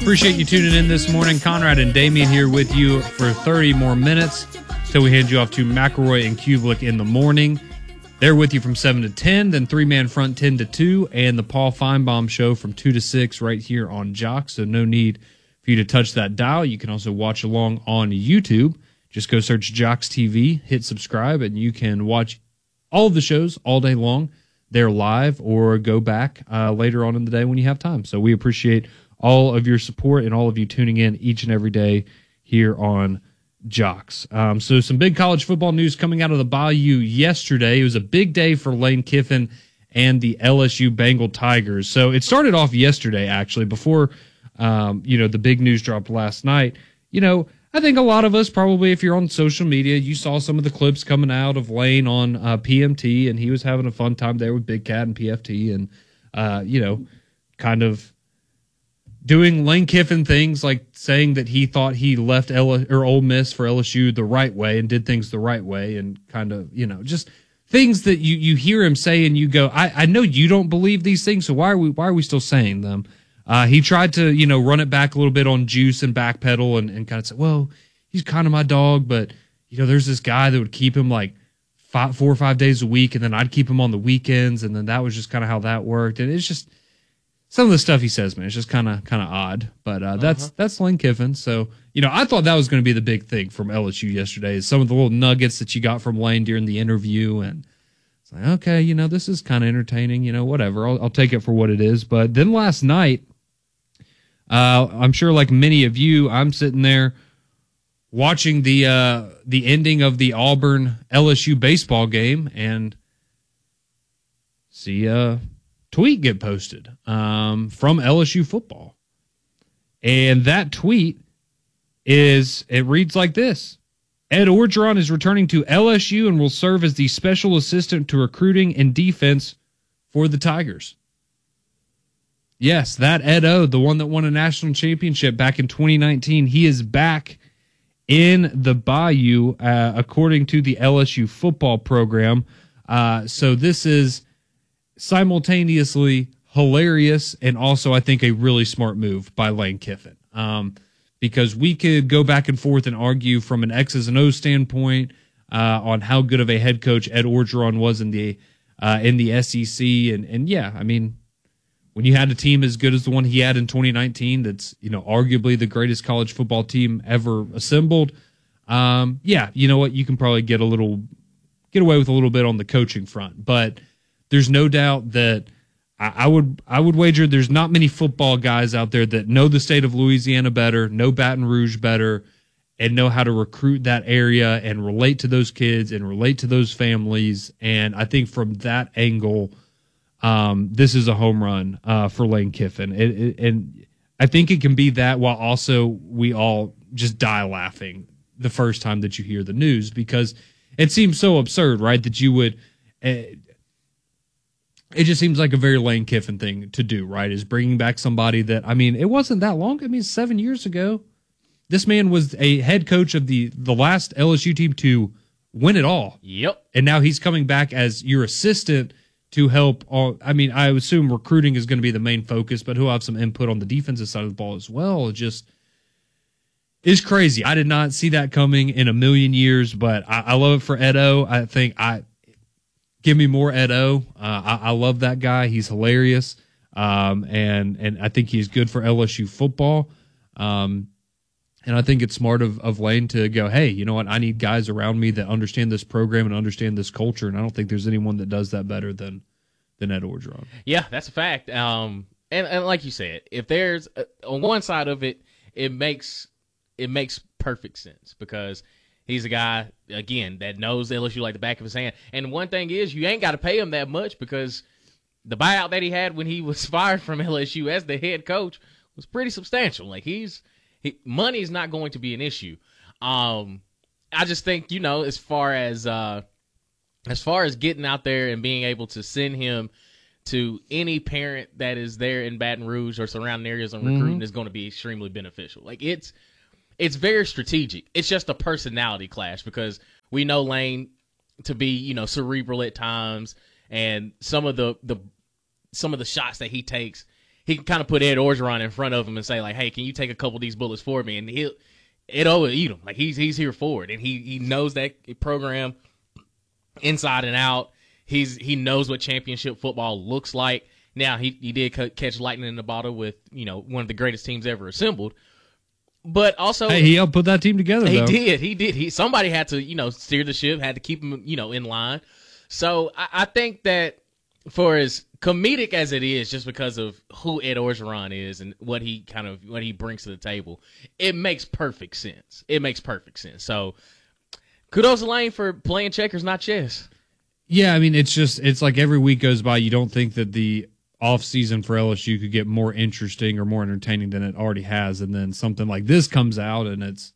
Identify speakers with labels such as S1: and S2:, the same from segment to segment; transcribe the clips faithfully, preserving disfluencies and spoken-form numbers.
S1: Appreciate you tuning in this morning. Conrad and Damien here with you for thirty more minutes till we hand you off to McElroy and Kublik in the morning. They're with you from seven to ten, then three-man front ten to two, and the Paul Feinbaum Show from two to six right here on Jock, so no need for you to touch that dial. You can also watch along on YouTube. Just go search Jocks T V, hit subscribe, and you can watch all of the shows all day long. They're live, or go back uh, later on in the day when you have time. So we appreciate all of your support and all of you tuning in each and every day here on Jocks. Um, so some big college football news coming out of the Bayou yesterday. It was a big day for Lane Kiffin and the L S U Bengal Tigers. So it started off yesterday, actually, before um, you know the big news dropped last night. You know, I think a lot of us probably, if you're on social media, you saw some of the clips coming out of Lane on uh, P M T, and he was having a fun time there with Big Cat and P F T, and uh, you know, kind of doing Lane Kiffin things like saying that he thought he left L- or Ole Miss for L S U the right way and did things the right way, and kind of, you know, just things that you, you hear him say and you go, I, I know you don't believe these things, so why are we why are we still saying them? Uh, he tried to, you know, run it back a little bit on Juice and backpedal and, and kind of say, well, he's kind of my dog, but, you know, there's this guy that would keep him like five, four or five days a week, and then I'd keep him on the weekends, and then that was just kind of how that worked. And it's just some of the stuff he says, man, it's just kind of kind of odd. But uh, that's uh-huh. that's Lane Kiffin. So, you know, I thought that was going to be the big thing from L S U yesterday, is some of the little nuggets that you got from Lane during the interview, and it's like, okay, you know, this is kind of entertaining, you know, whatever. I'll, I'll take it for what it is. But then last night, Uh, I'm sure, like many of you, I'm sitting there watching the uh, the ending of the Auburn L S U baseball game and see a tweet get posted um, from L S U football. And that tweet is, it reads like this: Ed Orgeron is returning to L S U and will serve as the special assistant to recruiting and defense for the Tigers. Yes, that Ed O, the one that won a national championship back in twenty nineteen, he is back in the Bayou, uh, according to the L S U football program. Uh, so this is simultaneously hilarious and also, I think, a really smart move by Lane Kiffin. Um, because we could go back and forth and argue from an X's and O's standpoint uh, on how good of a head coach Ed Orgeron was in the uh, in the S E C, and and yeah, I mean, when you had a team as good as the one he had in twenty nineteen, that's, you know, arguably the greatest college football team ever assembled, um, yeah, you know what, you can probably get a little, get away with a little bit on the coaching front. But there's no doubt that I, I would, I would wager there's not many football guys out there that know the state of Louisiana better, know Baton Rouge better, and know how to recruit that area and relate to those kids and relate to those families. And I think from that angle, Um, this is a home run uh, for Lane Kiffin. It, it, and I think it can be that while also we all just die laughing the first time that you hear the news, because it seems so absurd, right, that you would uh, – it just seems like a very Lane Kiffin thing to do, right, is bringing back somebody that – I mean, it wasn't that long. I mean, seven years ago. This man was a head coach of the, the last L S U team to win it all.
S2: Yep.
S1: And now he's coming back as your assistant – to help all. I mean, I assume recruiting is going to be the main focus, but he'll have some input on the defensive side of the ball as well. It just is crazy. I did not see that coming in a million years, but I, I love it for Ed O. I think I give me more Ed O. Uh, I, I love that guy. He's hilarious, um, and and I think he's good for L S U football. Um, and I think it's smart of, of Lane to go, hey, you know what? I need guys around me that understand this program and understand this culture, and I don't think there's anyone that does that better than than Ed Orgeron.
S2: Yeah, that's a fact. Um, and, and like you said, if there's uh, on one side of it, it makes it makes perfect sense because he's a guy, again, that knows L S U like the back of his hand. And one thing is, you ain't got to pay him that much because the buyout that he had when he was fired from L S U as the head coach was pretty substantial. Like he's he, money is not going to be an issue. Um, I just think, you know, as far as uh, as far as getting out there and being able to send him to any parent that is there in Baton Rouge or surrounding areas on recruiting mm-hmm. is going to be extremely beneficial. Like it's it's very strategic. It's just a personality clash because we know Lane to be, you know, cerebral at times, and some of the the some of the shots that he takes, he can kind of put Ed Orgeron in front of him and say like, hey, can you take a couple of these bullets for me? And he'll Ed will eat them. Like he's he's here for it, and he he knows that program inside and out. He's he knows what championship football looks like. Now he he did c- catch lightning in the bottle with you know one of the greatest teams ever assembled, but also
S1: hey, he helped put that team together.
S2: He
S1: though.
S2: did, he did. He somebody had to you know steer the ship, had to keep him you know in line. So I, I think that for as comedic as it is, just because of who Ed Orgeron is and what he kind of what he brings to the table, it makes perfect sense. It makes perfect sense. So kudos to Lane for playing checkers, not chess.
S1: Yeah, I mean, it's just, it's like every week goes by, you don't think that the offseason for L S U could get more interesting or more entertaining than it already has. And then something like this comes out and it's,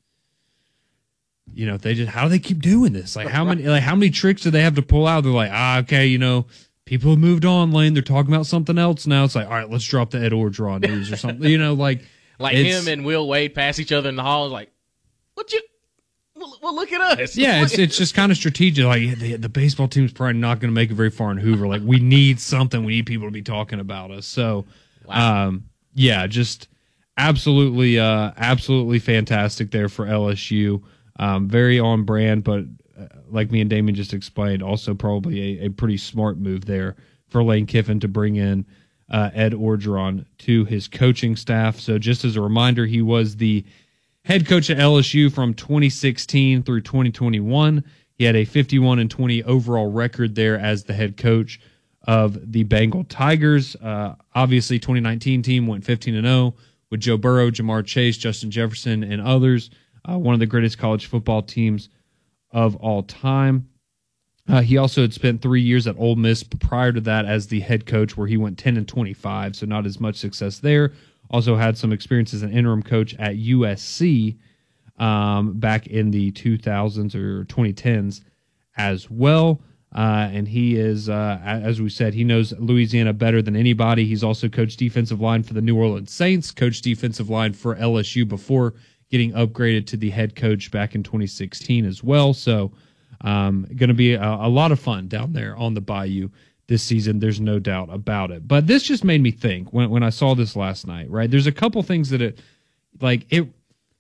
S1: you know, they just, how do they keep doing this? Like, how many, like, how many tricks do they have to pull out? They're like, ah, okay, you know, people have moved on, Lane. They're talking about something else now. It's like, all right, let's drop the Ed Orgeron news or something, you know, like.
S2: Like him and Will Wade pass each other in the hall. Like, what you. Well, look at us.
S1: Yeah, it's it's just kind of strategic. Like the, the baseball team's probably not going to make it very far in Hoover. Like we need something. We need people to be talking about us. So, wow. um, yeah, just absolutely, uh, absolutely fantastic there for L S U. Um, very on brand, but uh, like me and Damon just explained, also probably a, a pretty smart move there for Lane Kiffin to bring in uh, Ed Orgeron to his coaching staff. So, just as a reminder, he was the head coach at L S U from twenty sixteen through twenty twenty-one. He had a fifty-one and twenty overall record there as the head coach of the Bengal Tigers. Uh, obviously, twenty nineteen team went fifteen and oh with Joe Burrow, Jamar Chase, Justin Jefferson, and others. Uh, one of the greatest college football teams of all time. Uh, he also had spent three years at Ole Miss prior to that as the head coach, where he went ten and twenty-five, so not as much success there. Also had some experience as an interim coach at U S C um, back in the two thousands or twenty tens as well. Uh, and he is, uh, as we said, he knows Louisiana better than anybody. He's also coached defensive line for the New Orleans Saints, coached defensive line for L S U before getting upgraded to the head coach back in twenty sixteen as well. So um, going to be a, a lot of fun down there on the Bayou this season. There's no doubt about it. But this just made me think when when I saw this last night, right? There's a couple things that it, like it,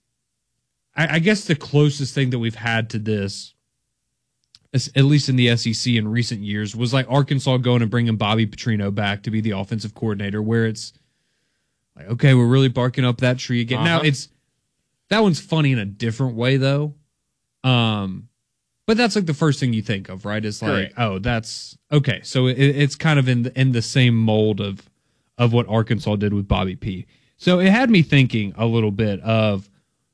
S1: I, I guess the closest thing that we've had to this, at least in the S E C in recent years, was like Arkansas going and bringing Bobby Petrino back to be the offensive coordinator, where it's like, okay, we're really barking up that tree again. Uh-huh. Now it's, that one's funny in a different way though. Um, But that's like the first thing you think of, right? It's like, correct. Oh, that's okay. So it, it's kind of in the, in the same mold of of what Arkansas did with Bobby P. So it had me thinking a little bit of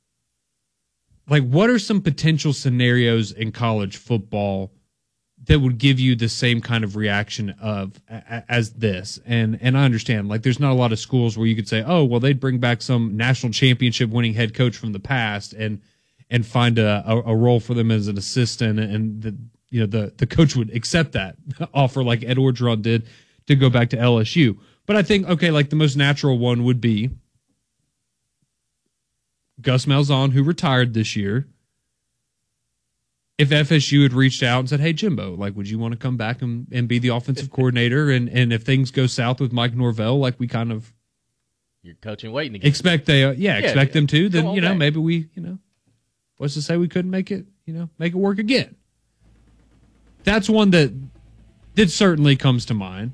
S1: like, what are some potential scenarios in college football that would give you the same kind of reaction of a, as this? And and I understand, like, there's not a lot of schools where you could say, oh, well, they'd bring back some national championship winning head coach from the past and. and find a, a, a role for them as an assistant, and the you know the, the coach would accept that offer like Ed Orgeron did to go back to L S U. But I think, okay, like the most natural one would be Gus Malzahn, who retired this year. If F S U had reached out and said, hey, Jimbo, like, would you want to come back and, and be the offensive coordinator? And, and if things go south with Mike Norvell, like we kind of
S2: You're coaching waiting again.
S1: Expect they, uh, yeah, yeah, expect them to, then, you know,
S2: back.
S1: maybe we, you know, what's to say we couldn't make it, you know, make it work again? That's one that that certainly comes to mind.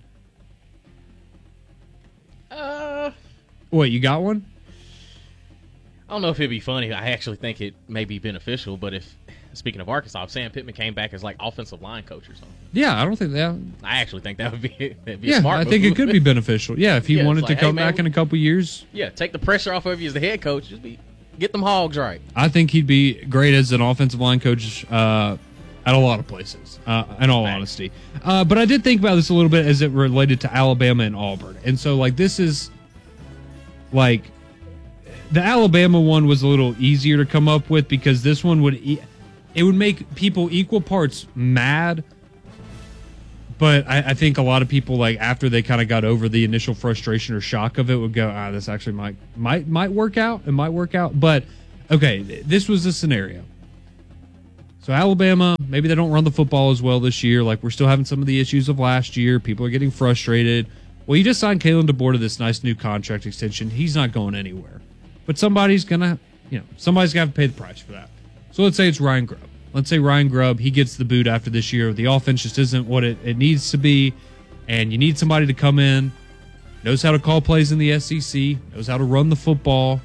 S2: Uh,
S1: what, you got one?
S2: I don't know if it'd be funny. I actually think it may be beneficial, but if, speaking of Arkansas, if Sam Pittman came back as like offensive line coach or something.
S1: Yeah, I don't think that.
S2: I actually think that would be, that'd be
S1: yeah,
S2: a smart
S1: I
S2: move.
S1: think it could be beneficial. Yeah, if he
S2: yeah,
S1: wanted
S2: like,
S1: to come
S2: hey, man,
S1: back in a couple years.
S2: Yeah, take the pressure off of you as the head coach. Just be get them hogs right.
S1: I think he'd be great as an offensive line coach uh, at a lot of places, uh, in all Thanks. honesty. Uh, but I did think about this a little bit as it related to Alabama and Auburn. And so, like, this is, like, the Alabama one was a little easier to come up with because this one would, e- it would make people equal parts mad. But I, I think a lot of people, like, after they kind of got over the initial frustration or shock of it, would go, ah, this actually might might might work out. It might work out. But, okay, this was the scenario. So Alabama, maybe they don't run the football as well this year. Like, we're still having some of the issues of last year. People are getting frustrated. well, you just signed Kalen DeBoer to this nice new contract extension. He's not going anywhere. But somebody's going to, you know, somebody's going to have to pay the price for that. So let's say it's Ryan Grubb. Let's say Ryan Grubb, he gets the boot after this year. The offense just isn't what it, it needs to be, and you need somebody to come in, knows how to call plays in the S E C, knows how to run the football.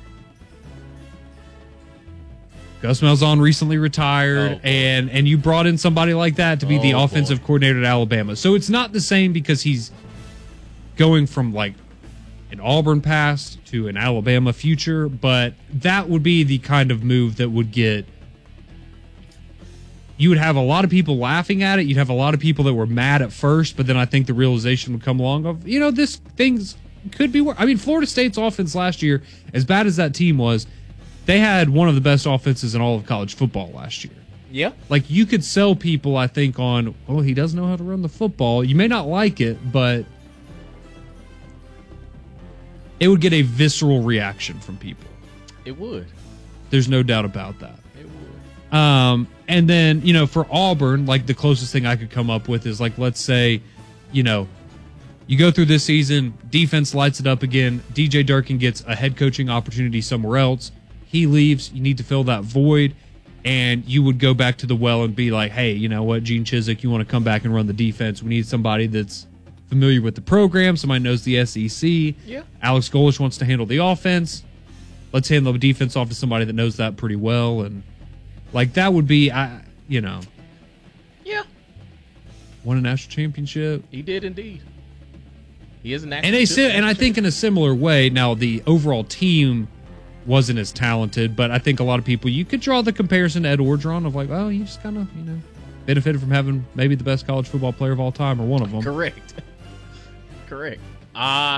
S1: Gus Malzahn recently retired,
S2: oh,
S1: and and you brought in somebody like that to be
S2: oh,
S1: the offensive
S2: boy.
S1: coordinator at Alabama. So it's not the same because he's going from like an Auburn past to an Alabama future, but that would be the kind of move that would get, you would have a lot of people laughing at it. You'd have a lot of people that were mad at first, but then I think the realization would come along of, you know, this things could be worse. I mean, Florida State's offense last year, as bad as that team was, they had one of the best offenses in all of college football last year.
S2: Yeah.
S1: Like, you could sell people, I think, on, oh, he does know how to run the football. You may not like it, but it would get a visceral reaction from people.
S2: It would.
S1: There's no doubt about that.
S2: It would.
S1: Um, and then, you know, for Auburn, like the closest thing I could come up with is like, let's say, you know, you go through this season, defense lights it up again. D J Durkin gets a head coaching opportunity somewhere else. He leaves. You need to fill that void. And you would go back to the well and be like, hey, you know what, Gene Chizik, you want to come back and run the defense. We need somebody that's familiar with the program. Somebody knows the S E C.
S2: Yeah.
S1: Alex Golesh wants to handle the offense. Let's hand the defense off to somebody that knows that pretty well. And like that would be, I, you know.
S2: Yeah.
S1: Won a national championship.
S2: He did indeed. He is a national
S1: And, they,
S2: championship.
S1: and I think in a similar way, now the overall team wasn't as talented, but I think a lot of people, you could draw the comparison to Ed Orgeron of like, well, he just kind of, you know, benefited from having maybe the best college football player of all time or one of them.
S2: Correct. Correct. Uh,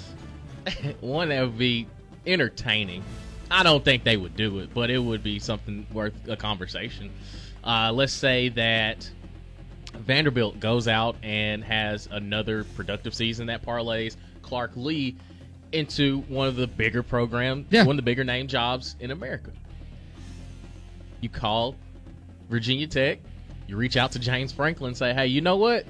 S2: one that would be entertaining. I don't think they would do it, but it would be something worth a conversation. Uh, let's say that Vanderbilt goes out and has another productive season that parlays Clark Lee into one of the bigger program,
S1: yeah.
S2: one of the bigger name jobs in America. You call Virginia Tech, you reach out to James Franklin and say, hey, you know what?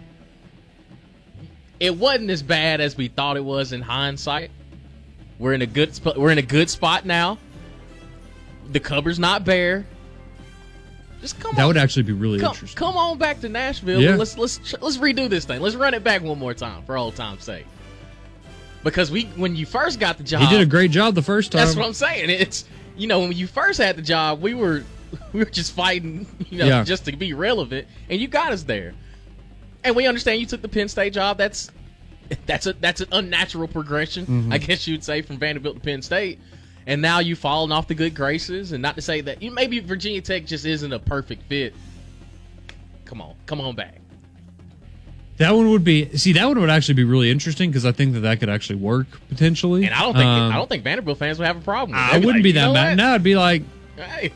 S2: It wasn't as bad as we thought it was in hindsight. We're in a good sp- we're in a good spot now. The cupboard's not bare. Just come
S1: that
S2: on.
S1: would actually be really
S2: come,
S1: interesting.
S2: Come on back to Nashville.
S1: Yeah.
S2: And let's let's let's redo this thing. Let's run it back one more time for old time's sake. Because we, when you first got the job,
S1: He did a great job the first time.
S2: that's what I'm saying. It's, you know, when you first had the job, we were we were just fighting, you know,
S1: Yeah.
S2: just to be relevant, and you got us there. And we understand you took the Penn State job. That's that's a that's an unnatural progression,
S1: Mm-hmm.
S2: I guess you'd say, from Vanderbilt to Penn State. And now you've fallen off the good graces. And not to say that you maybe Virginia Tech just isn't a perfect fit. Come on, come on back.
S1: That one would be, see, that one would actually be really interesting because I think that that could actually work potentially.
S2: And I don't think
S1: Um,
S2: I don't think Vanderbilt fans would have a problem with it.
S1: I
S2: They'd
S1: wouldn't
S2: like,
S1: be
S2: you
S1: that
S2: know
S1: mad.
S2: what?
S1: No, I'd be like,
S2: Hey,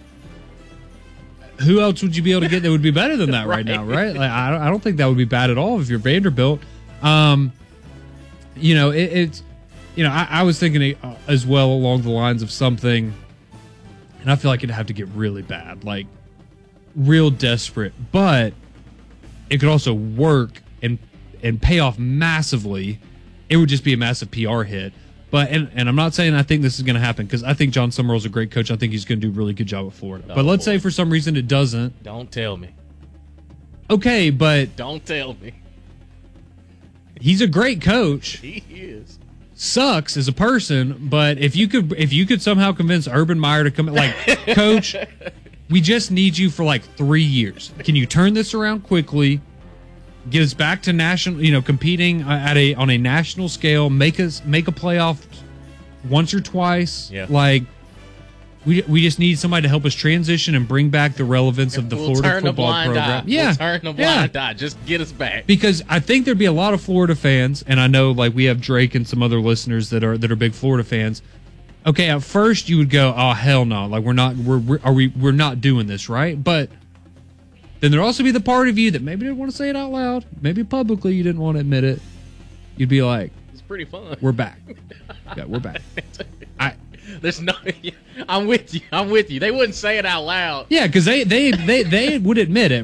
S1: who else would you be able to get that would be better than that right,
S2: Right.
S1: now, right? Like, I, don't, I don't think that would be bad at all if you're Vanderbilt. Um, you know, it, it's, you know, I, I was thinking uh, as well along the lines of something, and I feel like it'd have to get really bad, like real desperate, but it could also work and and pay off massively. It would just be a massive P R hit. But and, and I'm not saying I think this is going to happen because I think John Summerall's a great coach. I think he's going to do a really good job at Florida.
S2: Oh,
S1: but let's
S2: boy.
S1: say for some reason it doesn't.
S2: don't tell me.
S1: Okay, but
S2: Don't tell me.
S1: he's a great coach.
S2: He is.
S1: Sucks as a person, but if you could if you could somehow convince Urban Meyer to come like, coach, we just need you for like three years. Can you turn this around quickly? Get us back to national, you know, competing at a on a national scale. Make us make a playoff once or twice.
S2: Yeah.
S1: Like we we just need somebody to help us transition and bring back the relevance of the
S2: We'll
S1: Florida
S2: turn the
S1: football
S2: blind
S1: program.
S2: eye.
S1: Yeah,
S2: We'll turn the
S1: yeah.
S2: blind eye. Just get us back.
S1: Because I think there'd be a lot of Florida fans, and I know like we have Drake and some other listeners that are that are big Florida fans. Okay, at first you would go, "Oh hell no!" Like we're not, we're, we're are we we're not doing this, right? But then there'd also be the part of you that maybe didn't want to say it out loud, maybe publicly you didn't want to admit it. You'd be like,
S2: It's pretty fun.
S1: "We're back, yeah, we're back." I
S2: There's no. I'm with you. I'm with you. They wouldn't say it out loud.
S1: yeah, because they they they they would admit it.